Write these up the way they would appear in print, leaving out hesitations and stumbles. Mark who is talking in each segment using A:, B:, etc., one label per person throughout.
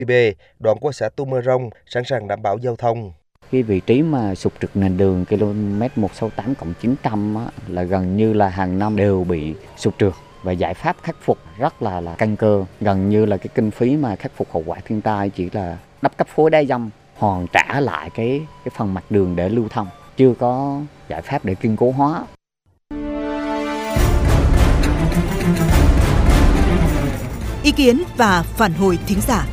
A: B, đoạn qua xã Tu Mơ Rông, sẵn sàng đảm bảo giao thông.
B: Cái vị trí mà sụt trượt nền đường km 168+900 là gần như là hàng năm đều bị sụt trượt, và giải pháp khắc phục rất là căn cơ. Gần như là cái kinh phí mà khắc phục hậu quả thiên tai chỉ là đắp cấp phối đá dăm, hoàn trả lại cái phần mặt đường để lưu thông, chưa có giải pháp để kiên cố hóa.
C: Ý kiến và phản hồi thính giả.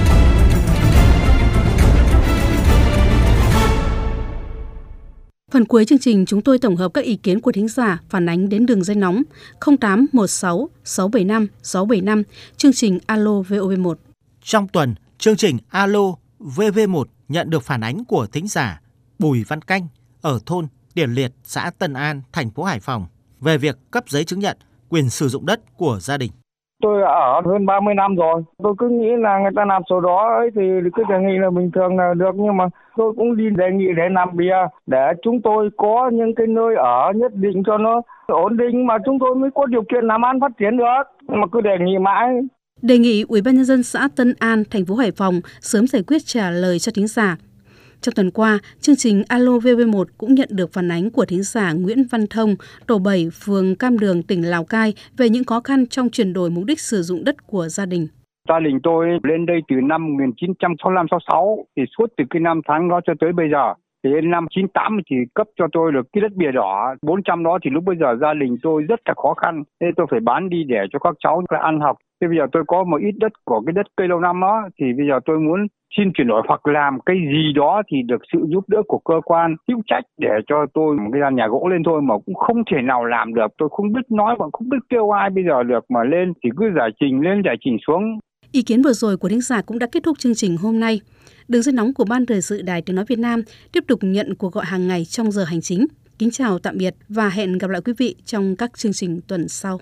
D: Phần cuối chương trình chúng tôi tổng hợp các ý kiến của thính giả phản ánh đến đường dây nóng 0816 675 675, chương trình Alo VOV1.
E: Trong tuần, chương trình Alo VV1 nhận được phản ánh của thính giả Bùi Văn Canh ở thôn Điển Liệt, xã Tân An, thành phố Hải Phòng về việc cấp giấy chứng nhận quyền sử dụng đất của gia đình.
F: Tôi ở hơn 30 năm rồi. Tôi cứ nghĩ là người ta làm sổ đó ấy thì cứ đề nghị là bình thường là được, nhưng mà tôi cũng đi đề nghị để làm bìa để chúng tôi có những cái nơi ở nhất định cho nó ổn định mà chúng tôi mới có điều kiện làm ăn phát triển được. Mà cứ đề nghị mãi.
D: Đề nghị Ủy ban nhân dân xã Tân An, thành phố Hải Phòng sớm giải quyết trả lời cho thính giả. Trong tuần qua, chương trình Alo VV1 cũng nhận được phản ánh của thính giả Nguyễn Văn Thông, tổ 7, phường Cam Đường, tỉnh Lào Cai về những khó khăn trong chuyển đổi mục đích sử dụng đất của gia đình.
F: Gia đình tôi lên đây từ năm 1965-66, thì suốt từ cái năm tháng đó cho tới bây giờ. Thì đến năm 98 thì cấp cho tôi được cái đất bìa đỏ 400 đó, thì lúc bây giờ gia đình tôi rất là khó khăn. Nên tôi phải bán đi để cho các cháu ăn học. Thế bây giờ tôi có một ít đất của cái đất cây lâu năm đó, thì bây giờ tôi muốn xin chuyển đổi hoặc làm cái gì đó thì được sự giúp đỡ của cơ quan hữu trách để cho tôi một cái gian nhà gỗ lên thôi, mà cũng không thể nào làm được. Tôi không biết nói và không biết kêu ai bây giờ được, mà lên thì cứ giải trình lên giải trình xuống.
D: Ý kiến vừa rồi của thính giả cũng đã kết thúc chương trình hôm nay. Đường dây nóng của Ban Thời sự Đài Tiếng nói Việt Nam tiếp tục nhận cuộc gọi hàng ngày trong giờ hành chính. Kính chào tạm biệt và hẹn gặp lại quý vị trong các chương trình tuần sau.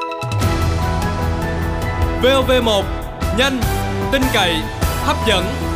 G: VOV1, nhanh, tin cậy, hấp dẫn.